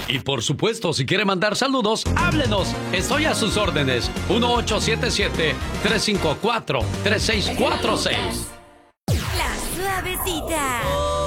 Y por supuesto, si quiere mandar saludos, háblenos. Estoy a sus órdenes. 1877-354-3646. La Suavecita.